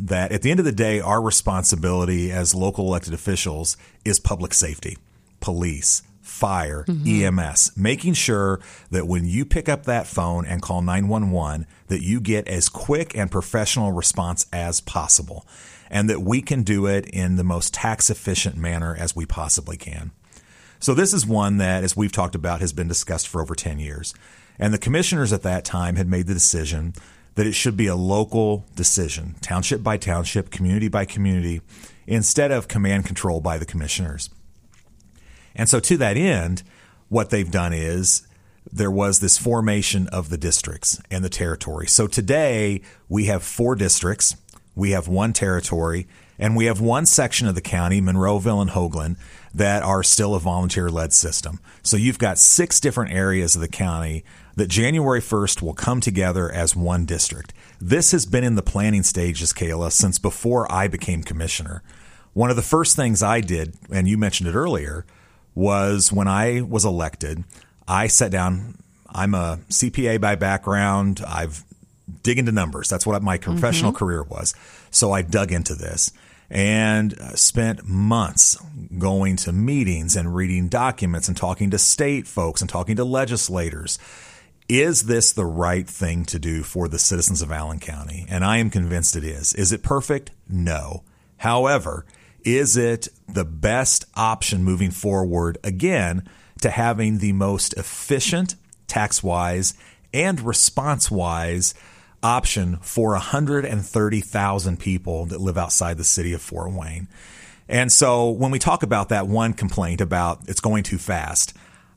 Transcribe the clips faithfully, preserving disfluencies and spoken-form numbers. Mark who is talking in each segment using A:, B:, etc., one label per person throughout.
A: that at the end of the day, our responsibility as local elected officials is public safety, police, fire, mm-hmm. E M S, making sure that when you pick up that phone and call nine one one, that you get as quick and professional response as possible, and that we can do it in the most tax efficient manner as we possibly can. So this is one that, as we've talked about, has been discussed for over ten years. And the commissioners at that time had made the decision that it should be a local decision, township by township, community by community, instead of command control by the commissioners. And so to that end, what they've done is there was this formation of the districts and the territory. So today we have four districts, we have one territory, and we have one section of the county, Monroeville and Hoagland, that are still a volunteer-led system. So you've got six different areas of the county that January first will come together as one district. This has been in the planning stages, Kayla, since before I became commissioner. One of the first things I did, and you mentioned it earlier, was when I was elected, I sat down. I'm a C P A by background. I've dig into numbers. That's what my professional mm-hmm. career was. So I dug into this and spent months going to meetings and reading documents and talking to state folks and talking to legislators. Is this the right thing to do for the citizens of Allen County? And I am convinced it is. Is it perfect? No. However, is it the best option moving forward, again, to having the most efficient, tax-wise and response-wise option for one hundred thirty thousand people that live outside the city of Fort Wayne? And so when we talk about that one complaint about it's going too fast,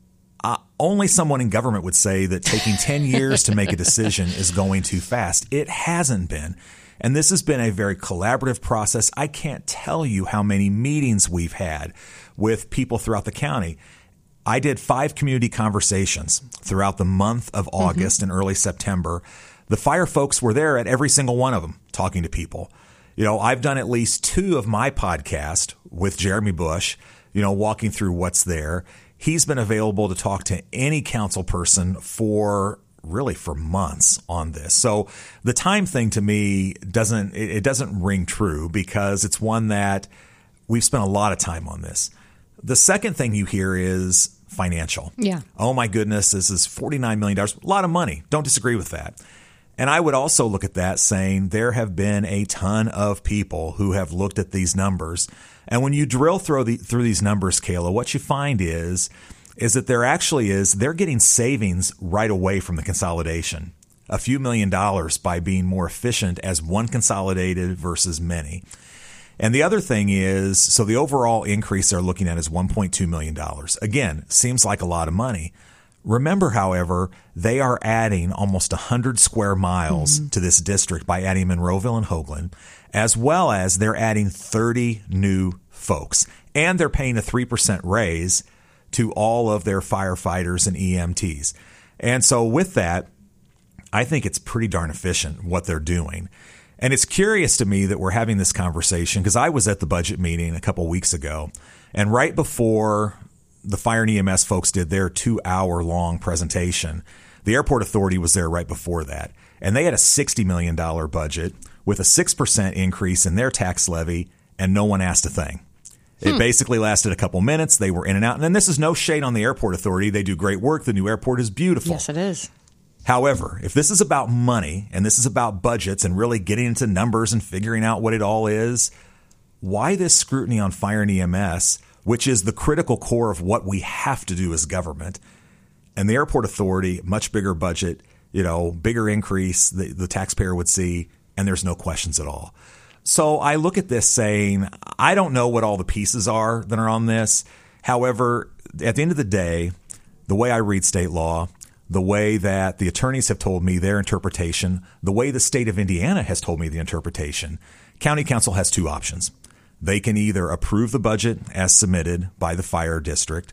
A: uh, only someone in government would say that taking ten years to make a decision is going too fast. It hasn't been. And this has been a very collaborative process. I can't tell you how many meetings we've had with people throughout the county. I did five community conversations throughout the month of August mm-hmm. and early September. The fire folks were there at every single one of them talking to people. You know, I've done at least two of my podcasts with Jeremy Bush, you know, walking through what's there. He's been available to talk to any council person for really for months on this. So the time thing to me doesn't, it doesn't ring true because it's one that we've spent a lot of time on this. The second thing you hear is financial.
B: Yeah.
A: Oh my goodness, this is forty-nine million dollars. A lot of money. Don't disagree with that. And I would also look at that saying there have been a ton of people who have looked at these numbers. And when you drill through, the, through these numbers, Kayla, what you find is, is that there actually is, they're getting savings right away from the consolidation. A few million dollars by being more efficient as one consolidated versus many. And the other thing is, so the overall increase they're looking at is one point two million dollars. Again, seems like a lot of money. Remember, however, they are adding almost one hundred square miles mm-hmm. to this district by adding Monroeville and Hoagland, as well as they're adding thirty new folks. And they're paying a three percent raise to all of their firefighters and E M Ts. And so with that, I think it's pretty darn efficient what they're doing. And it's curious to me that we're having this conversation because I was at the budget meeting a couple weeks ago, and right before the fire and E M S folks did their two-hour-long presentation, the airport authority was there right before that, and they had a sixty million dollars budget with a six percent increase in their tax levy, and no one asked a thing. It hmm. basically lasted a couple minutes. They were in and out. And then this is no shade on the airport authority. They do great work. The new airport is beautiful.
B: Yes, it is.
A: However, if this is about money and this is about budgets and really getting into numbers and figuring out what it all is, why this scrutiny on fire and E M S, which is the critical core of what we have to do as government, and the airport authority, much bigger budget, you know, bigger increase the, the taxpayer would see, and there's no questions at all. So I look at this saying, I don't know what all the pieces are that are on this. However, at the end of the day, the way I read state law, the way that the attorneys have told me their interpretation, the way the state of Indiana has told me the interpretation, county council has two options. They can either approve the budget as submitted by the fire district,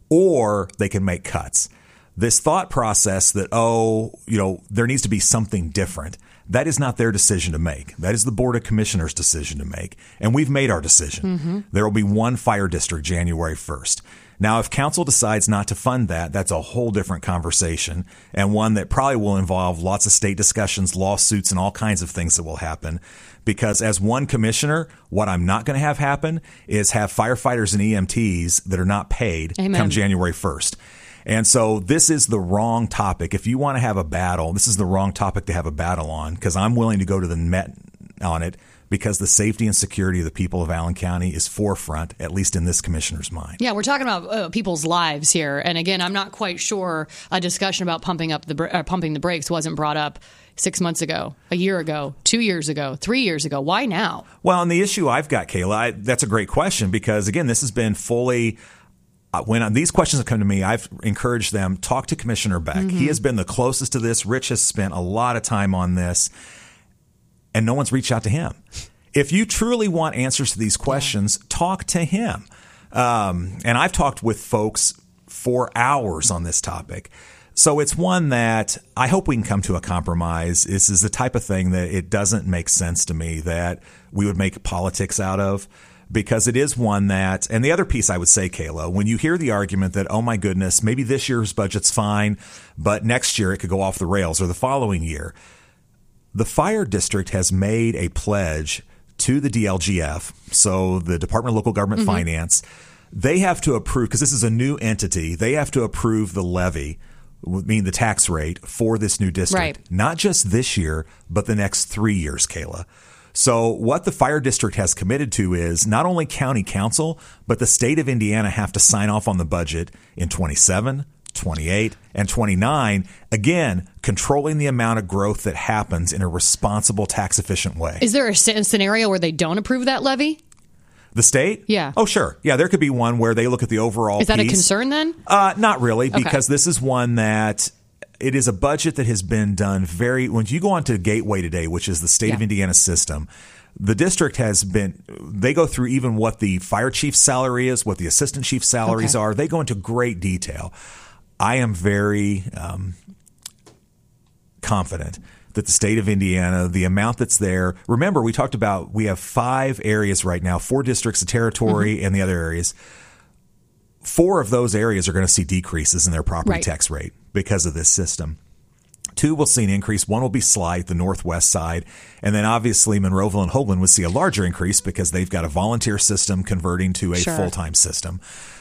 A: or they can make cuts. This thought process that, oh, you know, there needs to be something different, that is not their decision to make. That is the Board of Commissioners' decision to make. And we've made our decision. Mm-hmm. There will be one fire district January first. Now, if council decides not to fund that, that's a whole different conversation, and one that probably will involve lots of state discussions, lawsuits, and all kinds of things that will happen. Because as one commissioner, what I'm not going to have happen is have firefighters and E M Ts that are not paid
B: Amen.
A: Come January first. And so this is the wrong topic. If you want to have a battle, this is the wrong topic to have a battle on, because I'm willing to go to the Met on it, because the safety and security of the people of Allen County is forefront, at least in this commissioner's mind.
B: Yeah, we're talking about uh, people's lives here. And again, I'm not quite sure a discussion about pumping up the uh, pumping the brakes wasn't brought up six months ago, a year ago, two years ago, three years ago. Why now?
A: Well, and the issue I've got, Kayla, I, that's a great question, because, again, this has been fully uh, – when these questions have come to me, I've encouraged them, talk to Commissioner Beck. Mm-hmm. He has been the closest to this. Rich has spent a lot of time on this. And no one's reached out to him. If you truly want answers to these questions, talk to him. Um, and I've talked with folks for hours on this topic. So it's one that I hope we can come to a compromise. This is the type of thing that it doesn't make sense to me that we would make politics out of, because it is one that, and the other piece I would say, Kayla, when you hear the argument that, oh my goodness, maybe this year's budget's fine, but next year it could go off the rails, or the following year. The fire district has made a pledge to the D L G F, so the Department of Local Government mm-hmm. Finance. They have to approve, because this is a new entity, they have to approve the levy, meaning the tax rate for this new district.
B: Right.
A: Not just this year, but the next three years, Kayla. So what the fire district has committed to is not only county council, but the state of Indiana have to sign off on the budget in twenty-seven, twenty-eight, and twenty-nine, again, controlling the amount of growth that happens in a responsible, tax-efficient way.
B: Is there a scenario where they don't approve that levy?
A: The state?
B: Yeah.
A: Oh, sure. Yeah, there could be one where they look at the overall
B: Is that
A: piece.
B: a concern then?
A: Uh, not really,
B: Okay.
A: because this is one that it is a budget that has been done very – when you go on to Gateway today, which is the state
B: yeah.
A: of Indiana system, the district has been – they go through even what the fire chief's salary is, what the assistant chief's salaries
B: Okay.
A: are. They go into great detail. I am very um, confident that the state of Indiana, the amount that's there. Remember, we talked about we have five areas right now, four districts of territory mm-hmm. and the other areas. Four of those areas are going to see decreases in their property
B: right.
A: tax rate because of this system. Two will see an increase. One will be slight, the northwest side. And then obviously Monroeville and Hoagland would see a larger increase because they've got a volunteer system converting to a
B: sure.
A: full-time system.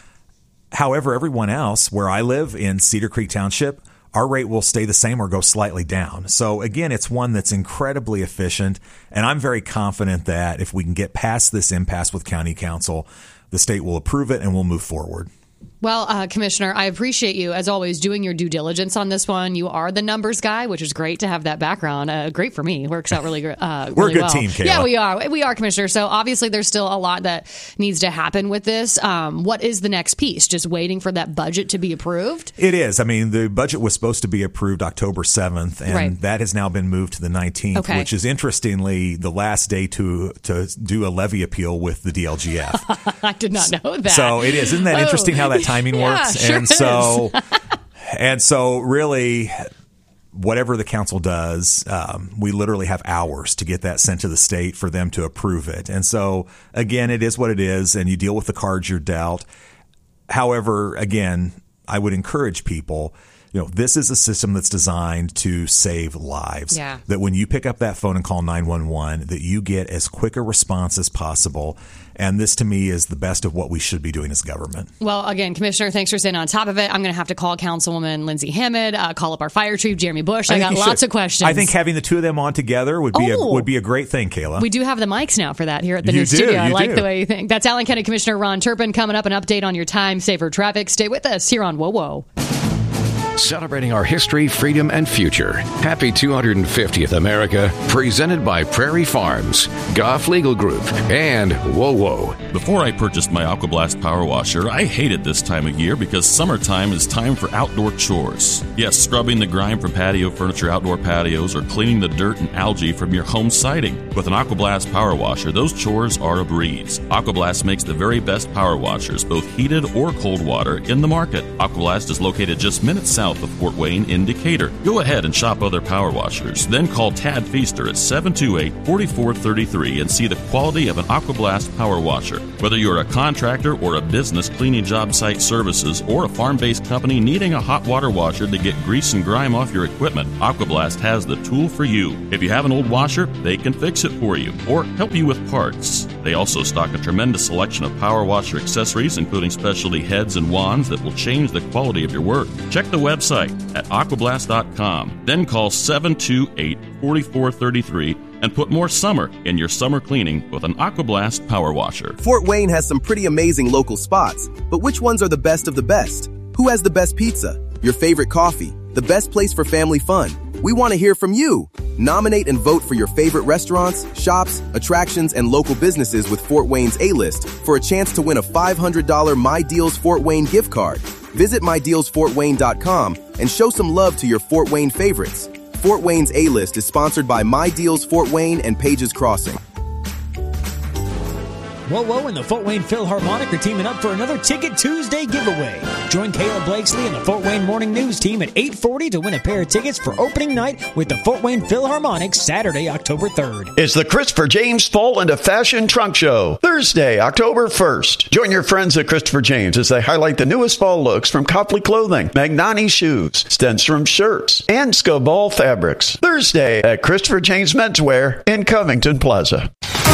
A: However, everyone else, where I live in Cedar Creek Township, our rate will stay the same or go slightly down. So again, it's one that's incredibly efficient, and I'm very confident that if we can get past this impasse with county council, the state will approve it and we'll move forward.
B: Well, uh, Commissioner, I appreciate you, as always, doing your due diligence on this one. You are the numbers guy, which is great to have that background. Uh, great for me. Works out really, uh, really
A: We're a good
B: well.
A: team, Kayla.
B: Yeah, we are. We are, Commissioner. So obviously there's still a lot that needs to happen with this. Um, what is the next piece? Just waiting for that budget to be approved?
A: It is. I mean, the budget was supposed to be approved October seventh, and
B: right.
A: that has now been moved to the nineteenth,
B: okay.
A: which is interestingly the last day to to do a levy appeal with the D L G F.
B: I did not know that.
A: So it is. Isn't that
B: oh.
A: interesting how that timing
B: yeah,
A: works?
B: Sure
A: and so, and so really, whatever the council does, um, we literally have hours to get that sent to the state for them to approve it. And so, again, it is what it is, and you deal with the cards you're dealt. However, again, I would encourage people, you know, this is a system that's designed to save lives.
B: Yeah.
A: That when you pick up that phone and call nine one one, that you get as quick a response as possible. And this, to me, is the best of what we should be doing as government.
B: Well, again, Commissioner, thanks for staying on top of it. I'm going to have to call Councilwoman Lindsay Hammond, uh, call up our fire chief, Jeremy Bush. I, I got lots
A: should.
B: of questions.
A: I think having the two of them on together would be
B: oh.
A: a, would be a great thing, Kayla.
B: We do have the mics now for that here at the
A: you
B: new
A: do,
B: studio. I
A: you
B: like
A: do.
B: the way you think. That's Allen County Commissioner Ron Turpin coming up. An update on your time saver traffic. Stay with us here on Whoa Whoa.
C: Celebrating our history, freedom, and future. Happy two hundred fiftieth America, presented by Prairie Farms, Goff Legal Group, and Whoa Whoa.
D: Before I purchased my AquaBlast Power Washer, I hated this time of year because summertime is time for outdoor chores. Yes, scrubbing the grime from patio furniture, outdoor patios, or cleaning the dirt and algae from your home siding. With an AquaBlast Power Washer, those chores are a breeze. AquaBlast makes the very best power washers, both heated or cold water, in the market. AquaBlast is located just minutes south of Fort Wayne in Decatur. Go ahead and shop other power washers. Then call Tad Feaster at seven two eight, four four three three and see the quality of an AquaBlast Power Washer. Whether you're a contractor or a business cleaning job site services or a farm-based company needing a hot water washer to get grease and grime off your equipment, Aquablast has the tool for you. If you have an old washer, they can fix it for you or help you with parts. They also stock a tremendous selection of power washer accessories, including specialty heads and wands that will change the quality of your work. Check the website at aquablast dot com. Then call seven two eight, four four three three and put more summer in your summer cleaning with an Aquablast power washer.
E: Fort Wayne has some pretty amazing local spots, but which ones are the best of the best? Who has the best pizza? Your favorite coffee? The best place for family fun? We want to hear from you. Nominate and vote for your favorite restaurants, shops, attractions, and local businesses with Fort Wayne's A-List for a chance to win a five hundred dollars My Deals Fort Wayne gift card. Visit my deals fort wayne dot com and show some love to your Fort Wayne favorites. Fort Wayne's A-List is sponsored by My Deals Fort Wayne and Pages Crossing.
F: Whoa, whoa, and the Fort Wayne Philharmonic are teaming up for another Ticket Tuesday giveaway. Join Caleb Blakesley and the Fort Wayne Morning News team at eight forty to win a pair of tickets for opening night with the Fort Wayne Philharmonic Saturday, October third.
G: It's the Christopher James Fall into Fashion Trunk Show, Thursday, October first. Join your friends at Christopher James as they highlight the newest fall looks from Copley Clothing, Magnani Shoes, Stenstrom Shirts, and Scoball Fabrics. Thursday at Christopher James Menswear in Covington Plaza.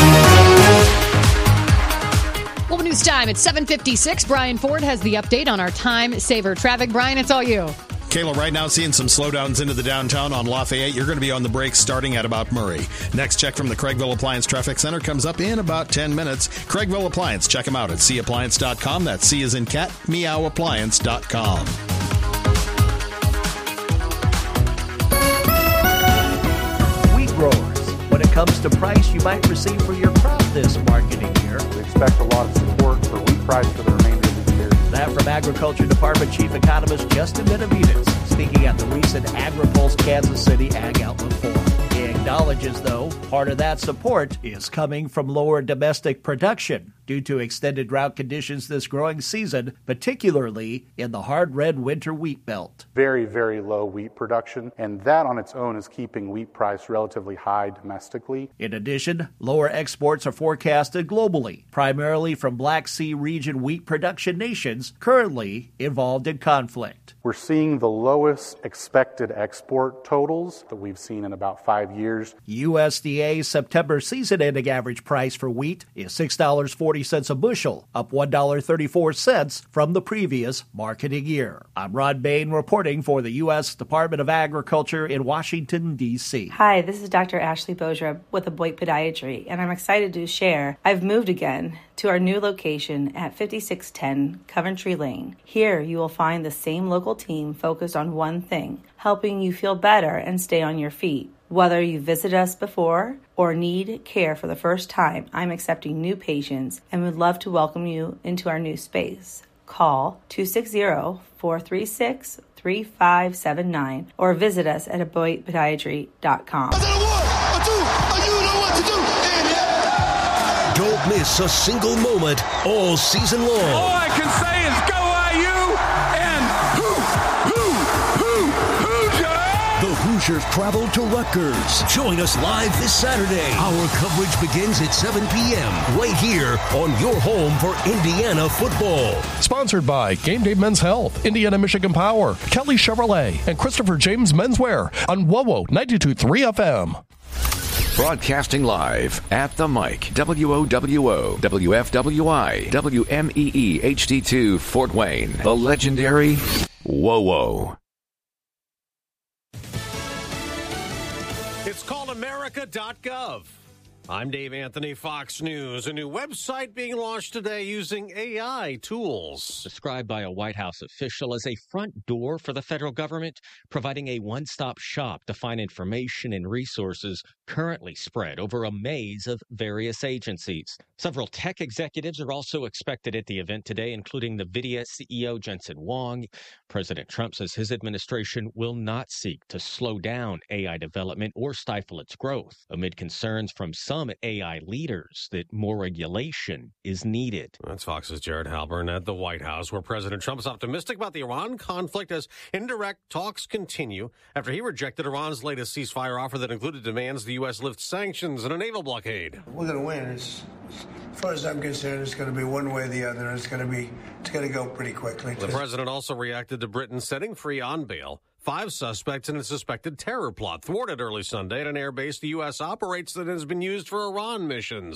B: Well, news time. It's seven fifty-six. Brian Ford has the update on our time saver traffic. Brian, it's all you.
H: Kayla, right now seeing some slowdowns into the downtown on Lafayette. You're going to be on the brakes starting at about Murray. Next check from the Craigville Appliance Traffic Center comes up in about ten minutes. Craigville Appliance. Check them out at c appliance dot com. That's C as in cat, meow appliance dot com.
I: Wheat growers. When it comes to price you might receive for your crop this marketing year,
J: we expect a lot of support for wheat price for the remainder of the year.
I: That from Agriculture Department Chief Economist Justin Benavides, speaking at the recent AgriPulse Kansas City Ag Outlook Forum. He acknowledges, though, part of that support is coming from lower domestic production due to extended drought conditions this growing season, particularly in the hard red winter wheat belt.
J: Very, very low wheat production, and that on its own is keeping wheat price relatively high domestically.
I: In addition, lower exports are forecasted globally, primarily from Black Sea region wheat production nations currently involved in conflict.
J: We're seeing the lowest expected export totals that we've seen in about five years.
I: U S D A's September season-ending average price for wheat is six dollars and forty cents a bushel, up one dollar and thirty-four cents from the previous marketing year. I'm Rod Bain reporting for the U S Department of Agriculture in Washington, D C
K: Hi, this is Doctor Ashley Boja with Aboit Podiatry, and I'm excited to share I've moved again to our new location at fifty-six ten Coventry Lane. Here you will find the same local team focused on one thing, helping you feel better and stay on your feet. Whether you visited us before or need care for the first time, I'm accepting new patients and would love to welcome you into our new space. Call two six zero, four three six, three five seven nine or visit us at aboit podiatry dot com.
L: Don't miss a single moment all season long.
M: All I can say is go I U and who, who, who, Hoosiers!
L: The Hoosiers travel to Rutgers. Join us live this Saturday. Our coverage begins at seven p.m. right here on your home for Indiana football.
N: Sponsored by Game Day Men's Health, Indiana Michigan Power, Kelly Chevrolet, and Christopher James Menswear on W O W ninety-two point three F M.
C: Broadcasting live at the mic, W O W O, W F W I, W M E E H D two Fort Wayne, the legendary W O W O.
O: It's called America dot gov. I'm Dave Anthony, Fox News. A new website being launched today using A I tools.
P: Described by a White House official as a front door for the federal government, providing a one-stop shop to find information and resources currently spread over a maze of various agencies. Several tech executives are also expected at the event today, including NVIDIA C E O Jensen Huang. President Trump says his administration will not seek to slow down A I development or stifle its growth, amid concerns from some A I leaders that more regulation is needed.
O: That's Fox's Jared Halpern at the White House, where President Trump is optimistic about the Iran conflict as indirect talks continue after he rejected Iran's latest ceasefire offer that included demands the U S lift sanctions and a naval blockade.
Q: We're going to win. It's As far as I'm concerned, it's going to be one way or the other. It's going to be, it's going to go pretty quickly.
O: The president also reacted to Britain setting free on bail five suspects in a suspected terror plot thwarted early Sunday at an airbase the U S operates that has been used for Iran missions.